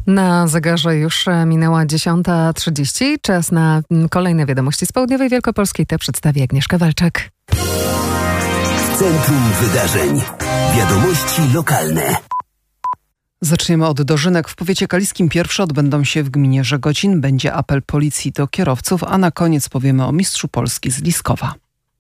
Na zegarze już minęła 10:30. Czas na kolejne wiadomości z południowej Wielkopolskiej. Te przedstawi Agnieszka Walczak. W centrum wydarzeń. Wiadomości lokalne. Zaczniemy od dożynek. W powiecie kaliskim pierwsze odbędą się w gminie Żegocin. Będzie apel policji do kierowców, a na koniec powiemy o mistrzu Polski z Liskowa.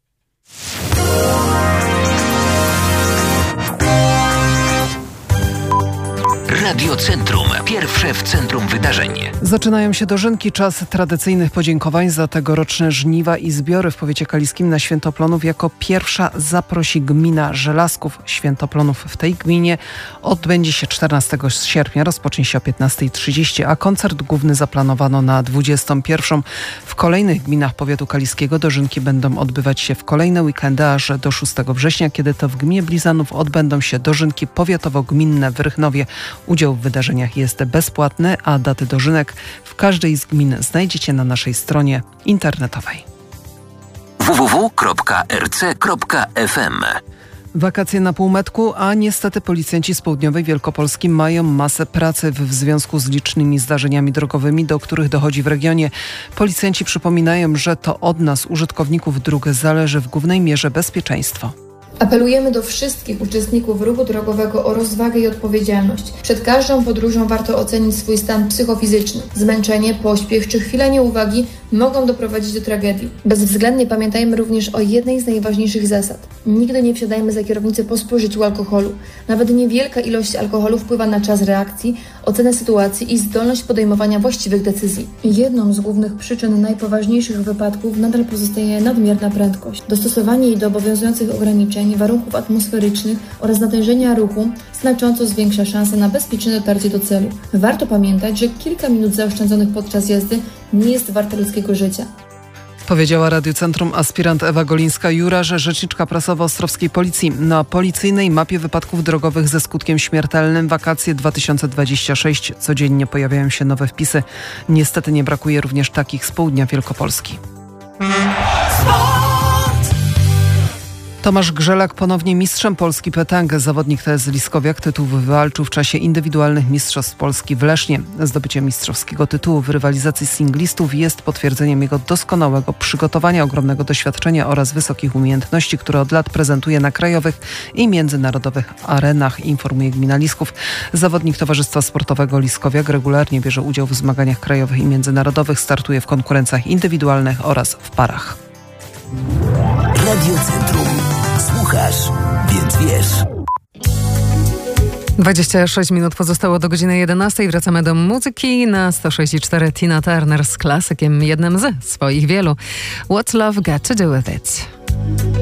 Radio Centrum. Pierwsze w centrum wydarzeń. Zaczynają się dożynki. Czas tradycyjnych podziękowań za tegoroczne żniwa i zbiory w powiecie kaliskim. Na Świętoplonów jako pierwsza zaprosi gmina Żelazków. Świętoplonów w tej gminie odbędzie się 14 sierpnia. Rozpocznie się o 15:30, a koncert główny zaplanowano na 21:00. W kolejnych gminach powiatu kaliskiego dożynki będą odbywać się w kolejne weekendy, aż do 6 września, kiedy to w gminie Blizanów odbędą się dożynki powiatowo-gminne w Rychnowie. Udział w wydarzeniach jest bezpłatny, a daty dożynek w każdej z gmin znajdziecie na naszej stronie internetowej. www.rc.fm. Wakacje na półmetku, a niestety policjanci z południowej Wielkopolski mają masę pracy w związku z licznymi zdarzeniami drogowymi, do których dochodzi w regionie. Policjanci przypominają, że to od nas, użytkowników dróg, zależy w głównej mierze bezpieczeństwo. Apelujemy do wszystkich uczestników ruchu drogowego o rozwagę i odpowiedzialność. Przed każdą podróżą warto ocenić swój stan psychofizyczny. Zmęczenie, pośpiech czy chwila nieuwagi mogą doprowadzić do tragedii. Bezwzględnie pamiętajmy również o jednej z najważniejszych zasad. Nigdy nie wsiadajmy za kierownicę po spożyciu alkoholu. Nawet niewielka ilość alkoholu wpływa na czas reakcji, ocenę sytuacji i zdolność podejmowania właściwych decyzji. Jedną z głównych przyczyn najpoważniejszych wypadków nadal pozostaje nadmierna prędkość. Dostosowanie jej do obowiązujących ograniczeń, warunków atmosferycznych oraz natężenia ruchu znacząco zwiększa szanse na bezpieczne dotarcie do celu. Warto pamiętać, że kilka minut zaoszczędzonych podczas jazdy nie jest warte ludzkiego życia. Powiedziała Radiu Centrum aspirant Ewa Golińska-Juraż, rzeczniczka prasowa Ostrowskiej Policji. Na policyjnej mapie wypadków drogowych ze skutkiem śmiertelnym wakacje 2026 codziennie pojawiają się nowe wpisy. Niestety nie brakuje również takich z południa Wielkopolski. Tomasz Grzelak ponownie mistrzem Polski petang. Zawodnik z Liskowiak tytuł wywalczył w czasie indywidualnych mistrzostw Polski w Lesznie. Zdobycie mistrzowskiego tytułu w rywalizacji singlistów jest potwierdzeniem jego doskonałego przygotowania, ogromnego doświadczenia oraz wysokich umiejętności, które od lat prezentuje na krajowych i międzynarodowych arenach, informuje gmina Lisków. Zawodnik Towarzystwa Sportowego Liskowiak regularnie bierze udział w zmaganiach krajowych i międzynarodowych, startuje w konkurencjach indywidualnych oraz w parach. Radio Centrum. Słuchasz, więc wiesz. 26 minut pozostało do godziny 11. Wracamy do muzyki na 106,4. Tina Turner z klasykiem, jednym z swoich wielu. What's Love Got to Do With It?